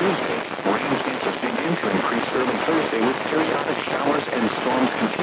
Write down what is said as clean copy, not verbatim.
Tuesday, rain chances begin to increase early Thursday with periodic showers and storms continuing.